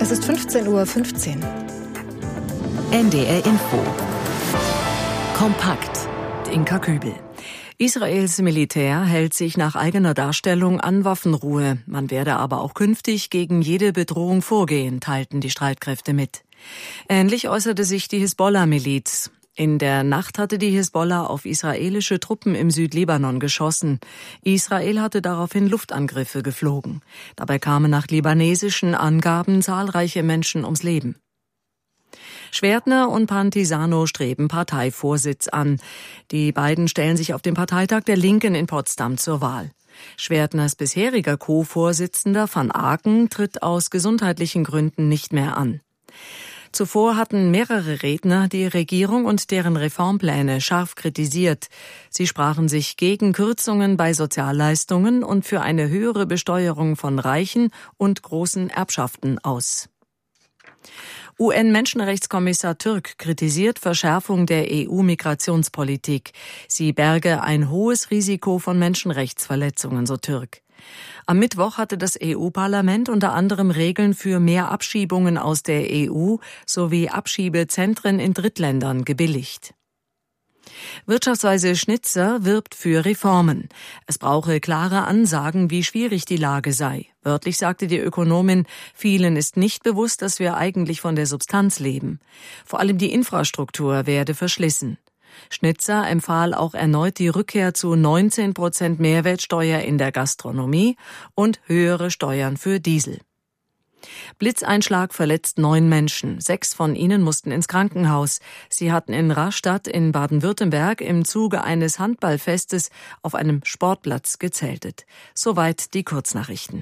Es ist 15:15 Uhr. NDR Info. Kompakt. Inka Kübel. Israels Militär hält sich nach eigener Darstellung an Waffenruhe. Man werde aber auch künftig gegen jede Bedrohung vorgehen, teilten die Streitkräfte mit. Ähnlich äußerte sich die Hisbollah-Miliz. In der Nacht hatte die Hisbollah auf israelische Truppen im Südlibanon geschossen. Israel hatte daraufhin Luftangriffe geflogen. Dabei kamen nach libanesischen Angaben zahlreiche Menschen ums Leben. Schwertner und Pantisano streben Parteivorsitz an. Die beiden stellen sich auf dem Parteitag der Linken in Potsdam zur Wahl. Schwertners bisheriger Co-Vorsitzender Van Aken tritt aus gesundheitlichen Gründen nicht mehr an. Zuvor hatten mehrere Redner die Regierung und deren Reformpläne scharf kritisiert. Sie sprachen sich gegen Kürzungen bei Sozialleistungen und für eine höhere Besteuerung von Reichen und großen Erbschaften aus. UN-Menschenrechtskommissar Türk kritisiert Verschärfung der EU-Migrationspolitik. Sie berge ein hohes Risiko von Menschenrechtsverletzungen, so Türk. Am Mittwoch hatte das EU-Parlament unter anderem Regeln für mehr Abschiebungen aus der EU sowie Abschiebezentren in Drittländern gebilligt. Wirtschaftsweise Schnitzer wirbt für Reformen. Es brauche klare Ansagen, wie schwierig die Lage sei. Wörtlich sagte die Ökonomin, vielen ist nicht bewusst, dass wir eigentlich von der Substanz leben. Vor allem die Infrastruktur werde verschlissen. Schnitzer empfahl auch erneut die Rückkehr zu 19% Mehrwertsteuer in der Gastronomie und höhere Steuern für Diesel. Blitzeinschlag verletzt 9 Menschen. 6 von ihnen mussten ins Krankenhaus. Sie hatten in Rastatt in Baden-Württemberg im Zuge eines Handballfestes auf einem Sportplatz gezeltet. Soweit die Kurznachrichten.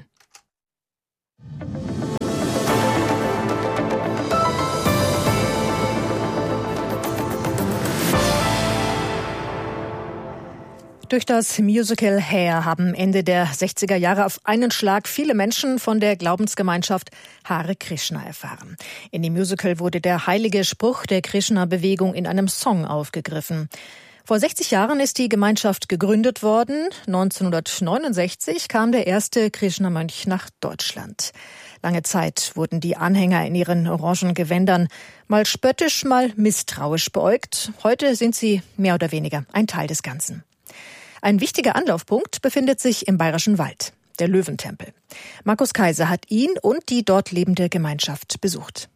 Durch das Musical Hair haben Ende der 60er Jahre auf einen Schlag viele Menschen von der Glaubensgemeinschaft Hare Krishna erfahren. In dem Musical wurde der heilige Spruch der Krishna-Bewegung in einem Song aufgegriffen. Vor 60 Jahren ist die Gemeinschaft gegründet worden. 1969 kam der erste Krishna-Mönch nach Deutschland. Lange Zeit wurden die Anhänger in ihren orangen Gewändern mal spöttisch, mal misstrauisch beäugt. Heute sind sie mehr oder weniger ein Teil des Ganzen. Ein wichtiger Anlaufpunkt befindet sich im Bayerischen Wald, der Löwentempel. Markus Kaiser hat ihn und die dort lebende Gemeinschaft besucht.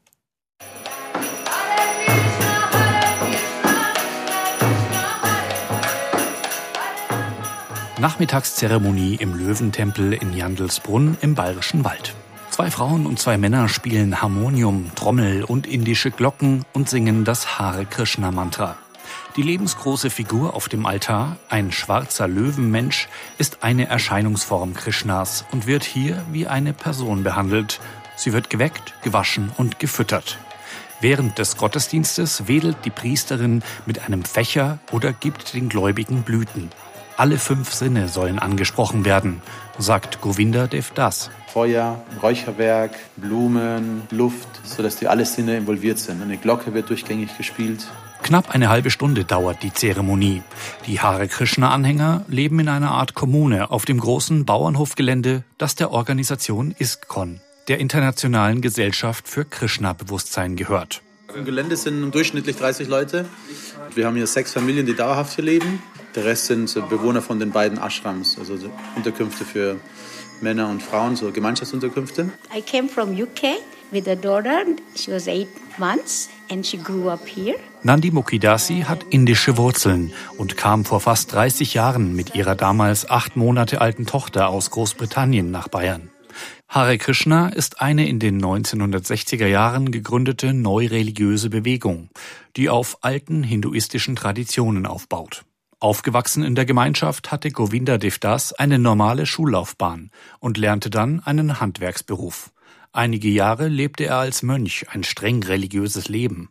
Nachmittagszeremonie im Löwentempel in Jandelsbrunn im Bayerischen Wald. 2 Frauen und 2 Männer spielen Harmonium, Trommel und indische Glocken und singen das Hare Krishna Mantra. Die lebensgroße Figur auf dem Altar, ein schwarzer Löwenmensch, ist eine Erscheinungsform Krishnas und wird hier wie eine Person behandelt. Sie wird geweckt, gewaschen und gefüttert. Während des Gottesdienstes wedelt die Priesterin mit einem Fächer oder gibt den Gläubigen Blüten. Alle 5 Sinne sollen angesprochen werden, sagt Govinda Dev Das. Feuer, Räucherwerk, Blumen, Luft, sodass die alle Sinne involviert sind. Eine Glocke wird durchgängig gespielt. Knapp eine halbe Stunde dauert die Zeremonie. Die Hare Krishna-Anhänger leben in einer Art Kommune auf dem großen Bauernhofgelände, das der Organisation ISKCON, der Internationalen Gesellschaft für Krishna-Bewusstsein, gehört. Im Gelände sind durchschnittlich 30 Leute. Wir haben hier 6 Familien, die dauerhaft hier leben. Der Rest sind Bewohner von den beiden Ashrams, also Unterkünfte für Männer und Frauen, so Gemeinschaftsunterkünfte. I came from UK with a daughter. She was 8 months and she grew up here. Nandi Mukidasi hat indische Wurzeln und kam vor fast 30 Jahren mit ihrer damals 8 Monate alten Tochter aus Großbritannien nach Bayern. Hare Krishna ist eine in den 1960er Jahren gegründete neureligiöse Bewegung, die auf alten hinduistischen Traditionen aufbaut. Aufgewachsen in der Gemeinschaft hatte Govinda Dev Das eine normale Schullaufbahn und lernte dann einen Handwerksberuf. Einige Jahre lebte er als Mönch ein streng religiöses Leben.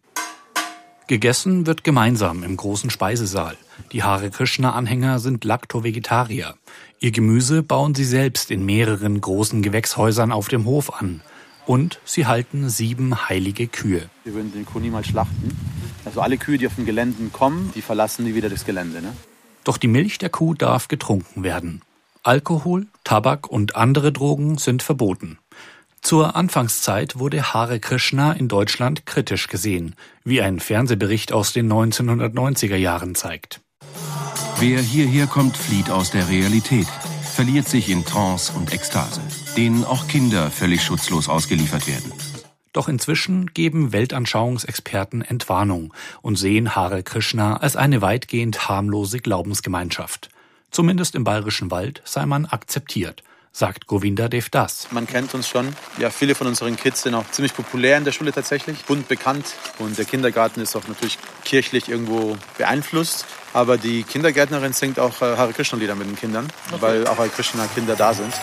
Gegessen wird gemeinsam im großen Speisesaal. Die Hare Krishna-Anhänger sind Lacto-Vegetarier. Ihr Gemüse bauen sie selbst in mehreren großen Gewächshäusern auf dem Hof an. Und sie halten 7 heilige Kühe. Wir würden den Kuh niemals schlachten. Also alle Kühe, die auf den Geländen kommen, die verlassen nie wieder das Gelände. Ne? Doch die Milch der Kuh darf getrunken werden. Alkohol, Tabak und andere Drogen sind verboten. Zur Anfangszeit wurde Hare Krishna in Deutschland kritisch gesehen, wie ein Fernsehbericht aus den 1990er Jahren zeigt. Wer hierher kommt, flieht aus der Realität, verliert sich in Trance und Ekstase, denen auch Kinder völlig schutzlos ausgeliefert werden. Doch inzwischen geben Weltanschauungsexperten Entwarnung und sehen Hare Krishna als eine weitgehend harmlose Glaubensgemeinschaft. Zumindest im Bayerischen Wald sei man akzeptiert, sagt Govinda Devdas. Man kennt uns schon. Ja, viele von unseren Kids sind auch ziemlich populär in der Schule tatsächlich, bunt bekannt. Und der Kindergarten ist auch natürlich kirchlich irgendwo beeinflusst. Aber die Kindergärtnerin singt auch Hare Krishna Lieder mit den Kindern, weil auch Hare Krishna Kinder da sind.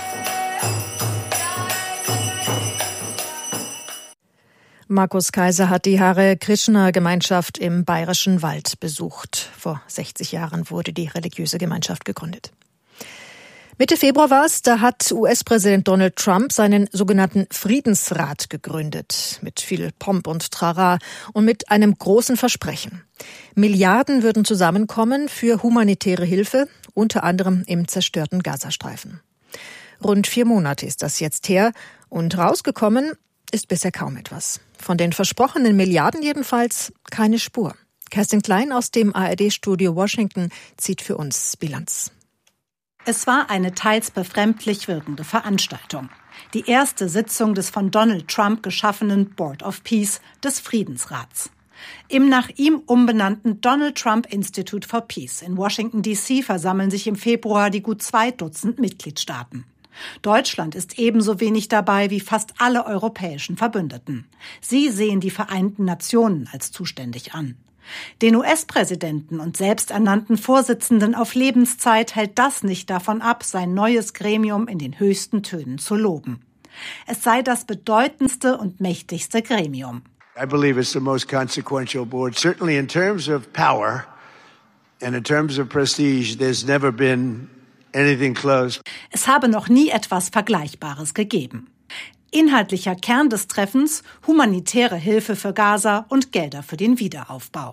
Markus Kaiser hat die Hare Krishna Gemeinschaft im Bayerischen Wald besucht. Vor 60 Jahren wurde die religiöse Gemeinschaft gegründet. Mitte Februar war es, da hat US-Präsident Donald Trump seinen sogenannten Friedensrat gegründet. Mit viel Pomp und Trara und mit einem großen Versprechen. Milliarden würden zusammenkommen für humanitäre Hilfe, unter anderem im zerstörten Gazastreifen. Rund 4 Monate ist das jetzt her und rausgekommen ist bisher kaum etwas. Von den versprochenen Milliarden jedenfalls keine Spur. Kerstin Klein aus dem ARD-Studio Washington zieht für uns Bilanz. Es war eine teils befremdlich wirkende Veranstaltung. Die erste Sitzung des von Donald Trump geschaffenen Board of Peace, des Friedensrats. Im nach ihm umbenannten Donald Trump Institute for Peace in Washington, D.C. versammeln sich im Februar die gut 2 Dutzend Mitgliedstaaten. Deutschland ist ebenso wenig dabei wie fast alle europäischen Verbündeten. Sie sehen die Vereinten Nationen als zuständig an. Den US-Präsidenten und selbsternannten Vorsitzenden auf Lebenszeit hält das nicht davon ab, sein neues Gremium in den höchsten Tönen zu loben. Es sei das bedeutendste und mächtigste Gremium. I believe it's the most consequential board, certainly in terms of power and in terms of prestige. There's never been anything close. Es habe noch nie etwas Vergleichbares gegeben. Inhaltlicher Kern des Treffens: humanitäre Hilfe für Gaza und Gelder für den Wiederaufbau.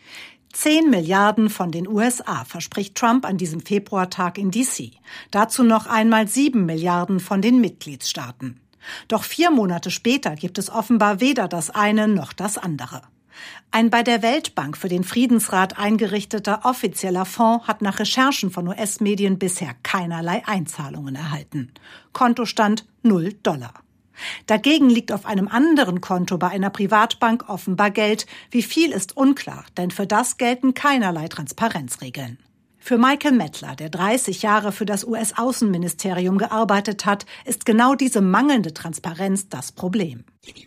10 Milliarden von den USA verspricht Trump an diesem Februartag in D.C. Dazu noch einmal 7 Milliarden von den Mitgliedstaaten. Doch 4 Monate später gibt es offenbar weder das eine noch das andere. Ein bei der Weltbank für den Friedensrat eingerichteter offizieller Fonds hat nach Recherchen von US-Medien bisher keinerlei Einzahlungen erhalten. Kontostand $0. Dagegen liegt auf einem anderen Konto bei einer Privatbank offenbar Geld. Wie viel ist unklar, denn für das gelten keinerlei Transparenzregeln. Für Michael Mettler, der 30 Jahre für das US-Außenministerium gearbeitet hat, ist genau diese mangelnde Transparenz das Problem.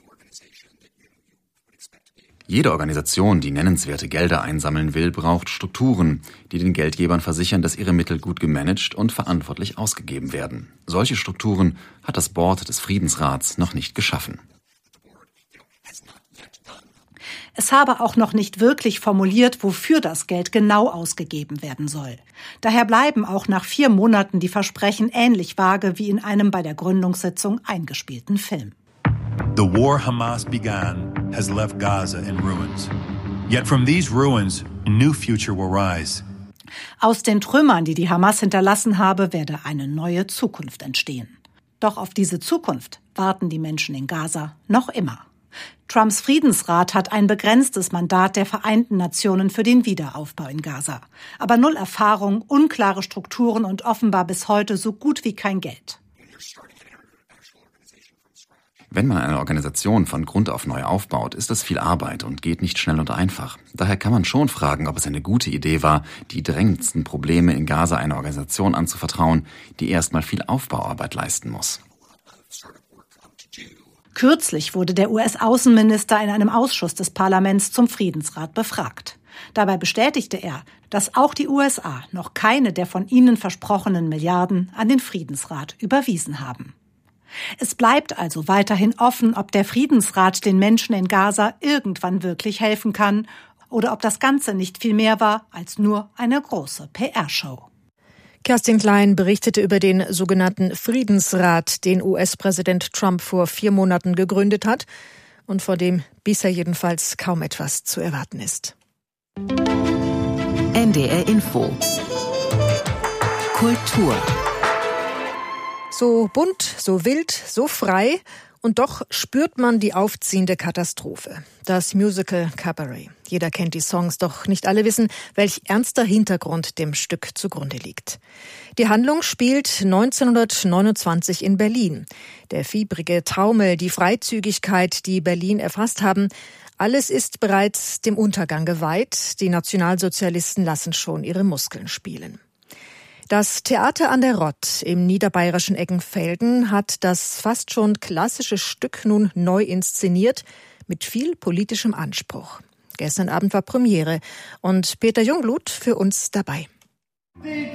Jede Organisation, die nennenswerte Gelder einsammeln will, braucht Strukturen, die den Geldgebern versichern, dass ihre Mittel gut gemanagt und verantwortlich ausgegeben werden. Solche Strukturen hat das Board des Friedensrats noch nicht geschaffen. Es habe auch noch nicht wirklich formuliert, wofür das Geld genau ausgegeben werden soll. Daher bleiben auch nach 4 Monaten die Versprechen ähnlich vage wie in einem bei der Gründungssitzung eingespielten Film. The war Hamas began has left Gaza in ruins. Yet from these ruins, a new future will rise. Aus den Trümmern, die die Hamas hinterlassen habe, werde eine neue Zukunft entstehen. Doch auf diese Zukunft warten die Menschen in Gaza noch immer. Trumps Friedensrat hat ein begrenztes Mandat der Vereinten Nationen für den Wiederaufbau in Gaza. Aber 0 Erfahrung, unklare Strukturen und offenbar bis heute so gut wie kein Geld. Wenn man eine Organisation von Grund auf neu aufbaut, ist das viel Arbeit und geht nicht schnell und einfach. Daher kann man schon fragen, ob es eine gute Idee war, die drängendsten Probleme in Gaza einer Organisation anzuvertrauen, die erstmal viel Aufbauarbeit leisten muss. Kürzlich wurde der US-Außenminister in einem Ausschuss des Parlaments zum Friedensrat befragt. Dabei bestätigte er, dass auch die USA noch keine der von ihnen versprochenen Milliarden an den Friedensrat überwiesen haben. Es bleibt also weiterhin offen, ob der Friedensrat den Menschen in Gaza irgendwann wirklich helfen kann oder ob das Ganze nicht viel mehr war als nur eine große PR-Show. Kerstin Klein berichtete über den sogenannten Friedensrat, den US-Präsident Trump vor 4 Monaten gegründet hat und vor dem bisher jedenfalls kaum etwas zu erwarten ist. NDR Info Kultur. So bunt, so wild, so frei Und doch spürt man die aufziehende Katastrophe. Das Musical Cabaret. Jeder kennt die Songs, doch nicht alle wissen, welch ernster Hintergrund dem Stück zugrunde liegt. Die Handlung spielt 1929 in Berlin. Der fiebrige Taumel, die Freizügigkeit, die Berlin erfasst haben, alles ist bereits dem Untergang geweiht. Die Nationalsozialisten lassen schon ihre Muskeln spielen. Das Theater an der Rott im niederbayerischen Eggenfelden hat das fast schon klassische Stück nun neu inszeniert, mit viel politischem Anspruch. Gestern Abend war Premiere und Peter Jungblut für uns dabei.